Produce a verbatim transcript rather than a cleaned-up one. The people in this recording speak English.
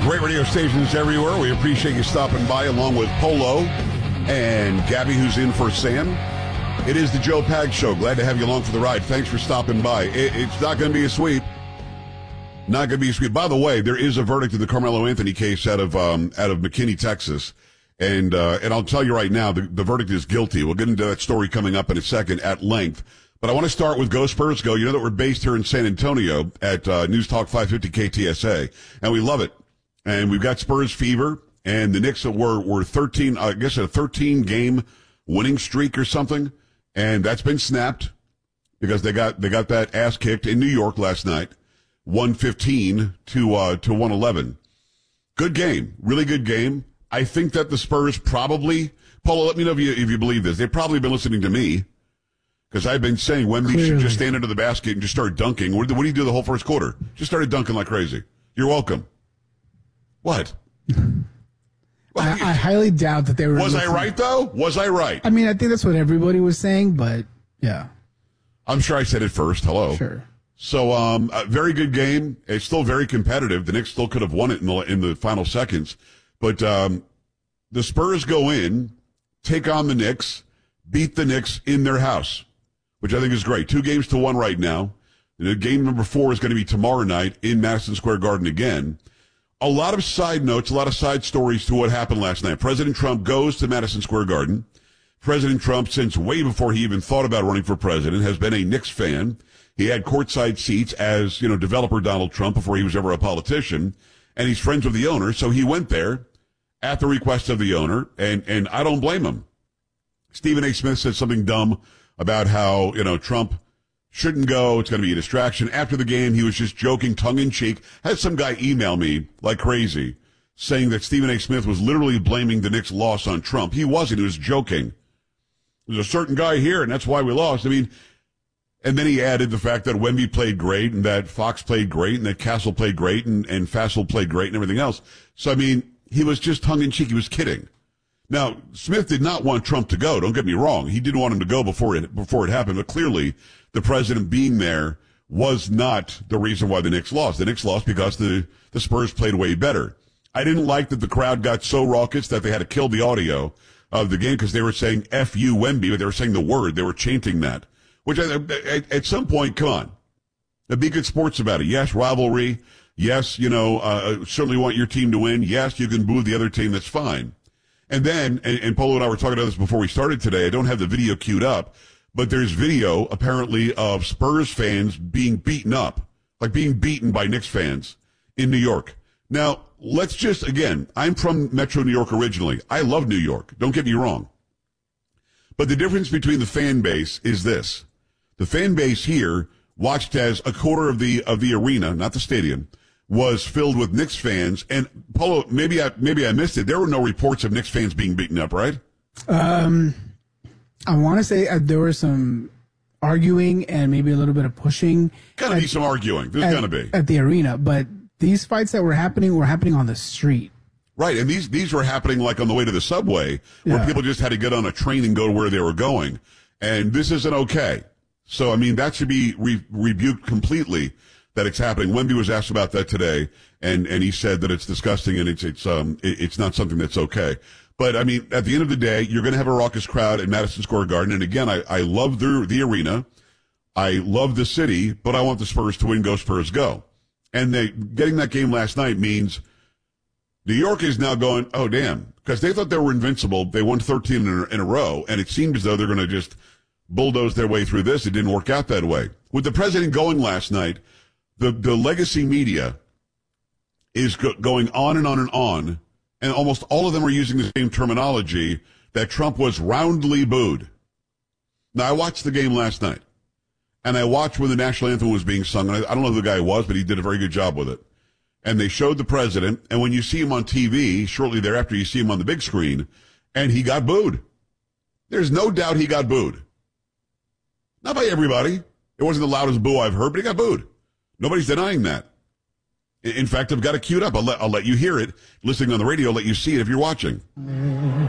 Great radio stations everywhere. We appreciate you stopping by, along with Polo and Gabby, who's in for Sam. It is the Joe Pags Show. Glad to have you along for the ride. Thanks for stopping by. It, it's not going to be a sweep. Not going to be a sweep. By the way, there is a verdict in the Carmelo Anthony case out of um, out of McKinney, Texas. And uh, and I'll tell you right now, the, the verdict is guilty. We'll get into that story coming up in a second at length. But I want to start with Go Spurs Go. You know that we're based here in San Antonio at uh, News Talk five fifty K T S A, and we love it. And we've got Spurs fever, and the Knicks were were thirteen, I guess, a thirteen game winning streak or something, and that's been snapped because they got they got that ass kicked in New York last night, one fifteen to uh, to one eleven. Good game, really good game. I think that the Spurs probably, Paula, let me know if you if you believe this. They've probably been listening to me because I've been saying Wemby Clearly. should just stand under the basket and just start dunking. What, what do you do the whole first quarter? Just started dunking like crazy. You're welcome. What? I, I highly doubt that they were. Was listening. I right, though? Was I right? I mean, I think that's what everybody was saying, but yeah. I'm sure I said it first. Hello. Sure. So, um, a very good game. It's still very competitive. The Knicks still could have won it in the, in the final seconds. But um, the Spurs go in, take on the Knicks, beat the Knicks in their house, which I think is great. Two games to one right now. And game number four is going to be tomorrow night in Madison Square Garden again. A lot of side notes, a lot of side stories to what happened last night. President Trump goes to Madison Square Garden. President Trump, since way before he even thought about running for president, has been a Knicks fan. He had courtside seats as, you know, developer Donald Trump before he was ever a politician. And he's friends with the owner, so he went there at the request of the owner, and, and I don't blame him. Stephen A. Smith said something dumb about how, you know, Trump shouldn't go. It's going to be a distraction. After the game, he was just joking, tongue-in-cheek. Had some guy email me like crazy, saying that Stephen A. Smith was literally blaming the Knicks' loss on Trump. He wasn't. He was joking. There's a certain guy here, and that's why we lost. I mean, and then he added the fact that Wemby played great, and that Fox played great, and that Castle played great, and, and Fassel played great, and everything else. So, I mean, he was just tongue-in-cheek. He was kidding. Now, Smith did not want Trump to go. Don't get me wrong. He didn't want him to go before it before it happened. But clearly, the president being there was not the reason why the Knicks lost. The Knicks lost because the, the Spurs played way better. I didn't like that the crowd got so raucous that they had to kill the audio of the game because they were saying F you Wemby, but they were saying the word. They were chanting that. Which, I, at, at some point, come on. Be good sports about it. Yes, rivalry. Yes, you know, uh, certainly want your team to win. Yes, you can boo the other team. That's fine. And then, and, and Polo and I were talking about this before we started today. I don't have the video queued up, but there's video apparently of Spurs fans being beaten up, like being beaten by Knicks fans in New York. Now, let's just, again, I'm from Metro New York originally. I love New York. Don't get me wrong. But the difference between the fan base is this. The fan base here watched as a quarter of the, of the arena, not the stadium, was filled with Knicks fans. And Polo, maybe I maybe I missed it. There were no reports of Knicks fans being beaten up, right? Um, I want to say uh, there was some arguing and maybe a little bit of pushing. Gotta be some arguing. There's at, gonna be at the arena, but these fights that were happening were happening on the street. Right, and these these were happening like on the way to the subway, where Yeah. people just had to get on a train and go to where they were going. And this isn't okay. So I mean, that should be re- rebuked completely. That it's happening. Wemby was asked about that today, and, and he said that it's disgusting and it's it's um it, it's not something that's okay. But I mean, at the end of the day, you're going to have a raucous crowd at Madison Square Garden. And again, I, I love the the arena, I love the city, but I want the Spurs to win. Go Spurs, go! And they getting that game last night means New York is now going, oh damn, because they thought they were invincible. They won thirteen in a, in a row, and it seemed as though they're going to just bulldoze their way through this. It didn't work out that way. With the president going last night. The the legacy media is go- going on and on and on, and almost all of them are using the same terminology, that Trump was roundly booed. Now, I watched the game last night, and I watched when the national anthem was being sung, and I, I don't know who the guy was, but he did a very good job with it. And they showed the president, and when you see him on T V, shortly thereafter you see him on the big screen, and he got booed. There's no doubt he got booed. Not by everybody. It wasn't the loudest boo I've heard, but he got booed. Nobody's denying that. In fact, I've got it queued up. I'll let, I'll let you hear it. Listening on the radio, I'll let you see it if you're watching.